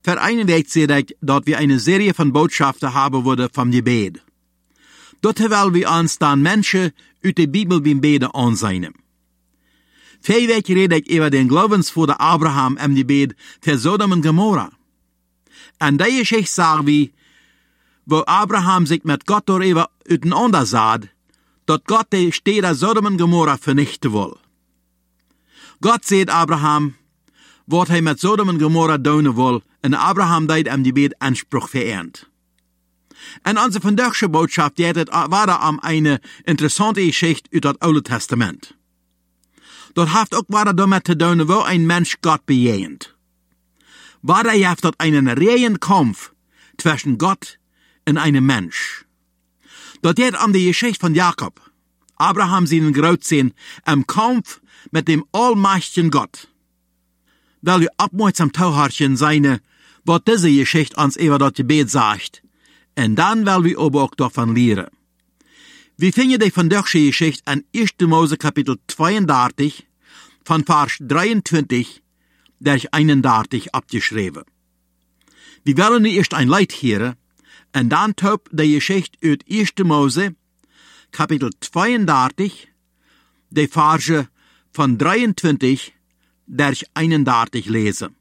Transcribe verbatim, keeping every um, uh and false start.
Für eine Weg sehe ich, dass wir eine Serie von Botschaften haben würden vom Gebet. Dort wollen wir uns dann Menschen uit der Bibel beim Beten ansehen. Vier Wochen rede ich über den Glaubensvater Abraham im Gebet für Sodom und Gomorra. Und die Geschichte sagen wir, wo Abraham sich mit Gott darüber uteinander sah, dass Gott die Städte Sodom und Gomorra vernichten will. Gott sagt Abraham, was er mit Sodom und Gomorra tun will, und Abraham deed am Gebet Anspruch verehrt. Und unsere vandaagse Botschaft war da um eine interessante Geschichte aus dem Oude Testament. Dort hat auch was damit zu tun, wo ein Mensch Gott bejehend. War da hat dort einen reellen Kampf zwischen Gott und einem Mensch. Dort geht um die Geschichte von Jakob. Abraham seinen Großsinn im Kampf mit dem allmächtigen Gott. Weil wir aufmerksam tauharchen seine, was diese Geschichte uns über das Gebet sagt. Und dann wollen wir aber auch davon lernen. Wir finden die vandaagse Geschichte an erster Mose Kapitel zweiunddreißig, von Vers dreiundzwanzig durch einunddreißig abgeschrieben. Wir wollen erst ein Lied hören, und dann top die Geschichte aus erster Mose Kapitel zweiunddreißig, die Verse von dreiundzwanzig durch einunddreißig lesen.